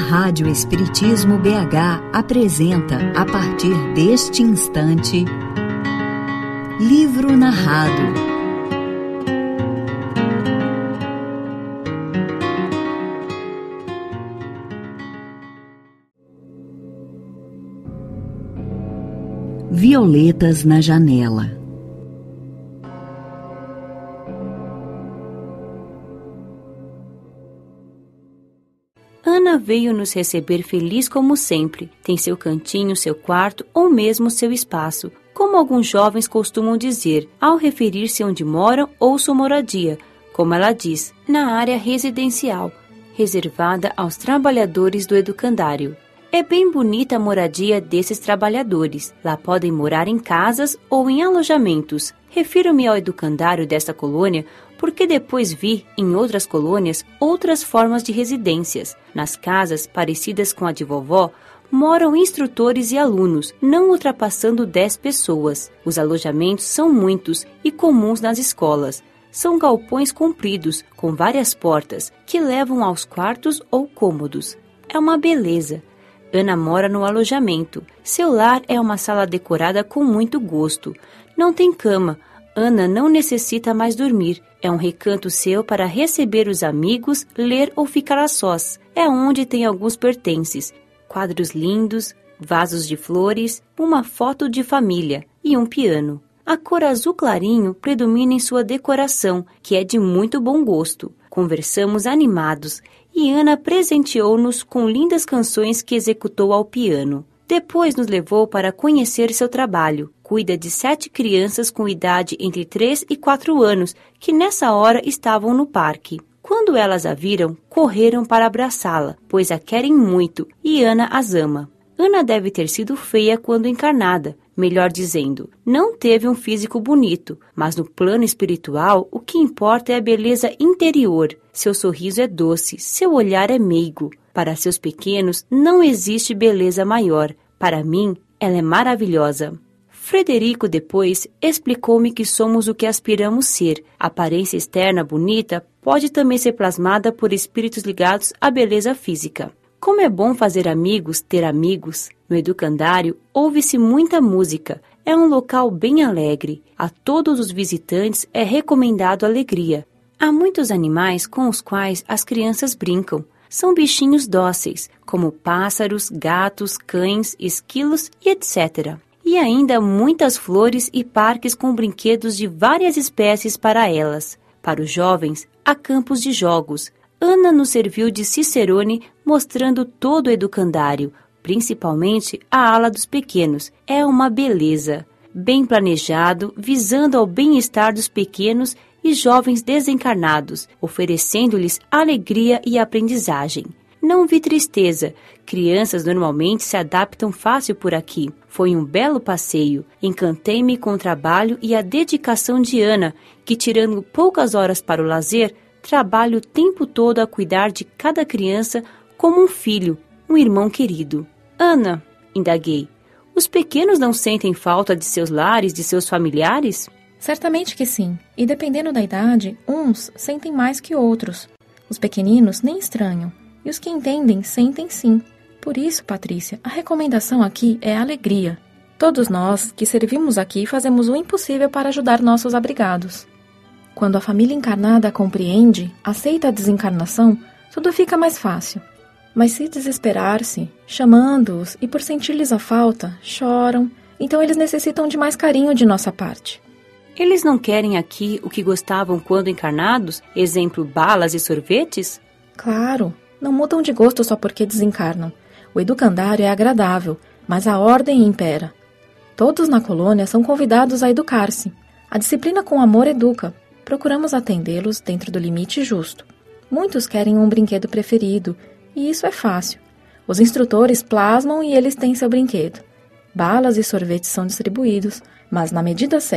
Rádio Espiritismo BH apresenta, a partir deste instante, Livro Narrado. Violetas na janela. Ana veio nos receber feliz como sempre. Tem seu cantinho, seu quarto ou mesmo seu espaço, como alguns jovens costumam dizer, ao referir-se onde moram ou sua moradia, como ela diz, na área residencial, reservada aos trabalhadores do educandário. É bem bonita a moradia desses trabalhadores. Lá podem morar em casas ou em alojamentos. Refiro-me ao educandário desta colônia porque depois vi, em outras colônias, outras formas de residências. Nas casas, parecidas com a de vovó, moram instrutores e alunos, não ultrapassando 10 pessoas. Os alojamentos são muitos e comuns nas escolas. São galpões compridos, com várias portas, que levam aos quartos ou cômodos. É uma beleza. Ana mora no alojamento. Seu lar é uma sala decorada com muito gosto. Não tem cama. Ana não necessita mais dormir. É um recanto seu para receber os amigos, ler ou ficar a sós. É onde tem alguns pertences. Quadros lindos, vasos de flores, uma foto de família e um piano. A cor azul clarinho predomina em sua decoração, que é de muito bom gosto. Conversamos animados e Ana presenteou-nos com lindas canções que executou ao piano. Depois nos levou para conhecer seu trabalho. Cuida de 7 crianças com idade entre 3 e 4 anos, que nessa hora estavam no parque. Quando elas a viram, correram para abraçá-la, pois a querem muito e Ana as ama. Ana deve ter sido feia quando encarnada, melhor dizendo, não teve um físico bonito, mas no plano espiritual o que importa é a beleza interior. Seu sorriso é doce, seu olhar é meigo. Para seus pequenos não existe beleza maior. Para mim, ela é maravilhosa. Frederico depois explicou-me que somos o que aspiramos ser. A aparência externa bonita pode também ser plasmada por espíritos ligados à beleza física. Como é bom fazer amigos, ter amigos. No educandário, ouve-se muita música. É um local bem alegre. A todos os visitantes é recomendado alegria. Há muitos animais com os quais as crianças brincam. São bichinhos dóceis, como pássaros, gatos, cães, esquilos e etc. E ainda muitas flores e parques com brinquedos de várias espécies para elas. Para os jovens, há campos de jogos. Ana nos serviu de cicerone, mostrando todo o educandário, principalmente a ala dos pequenos. É uma beleza. Bem planejado, visando ao bem-estar dos pequenos e jovens desencarnados, oferecendo-lhes alegria e aprendizagem. Não vi tristeza. Crianças normalmente se adaptam fácil por aqui. Foi um belo passeio. Encantei-me com o trabalho e a dedicação de Ana, que, tirando poucas horas para o lazer, trabalha o tempo todo a cuidar de cada criança como um filho, um irmão querido. Ana, indaguei, os pequenos não sentem falta de seus lares, de seus familiares? Certamente que sim, e dependendo da idade, uns sentem mais que outros. Os pequeninos nem estranham, e os que entendem sentem sim. Por isso, Patrícia, a recomendação aqui é alegria. Todos nós que servimos aqui fazemos o impossível para ajudar nossos abrigados. Quando a família encarnada compreende, aceita a desencarnação, tudo fica mais fácil. Mas se desesperar-se, chamando-os e por sentir-lhes a falta, choram, então eles necessitam de mais carinho de nossa parte. Eles não querem aqui o que gostavam quando encarnados? Exemplo, balas e sorvetes? Claro, não mudam de gosto só porque desencarnam. O educandário é agradável, mas a ordem impera. Todos na colônia são convidados a educar-se. A disciplina com amor educa. Procuramos atendê-los dentro do limite justo. Muitos querem um brinquedo preferido, e isso é fácil. Os instrutores plasmam e eles têm seu brinquedo. Balas e sorvetes são distribuídos, mas na medida certa.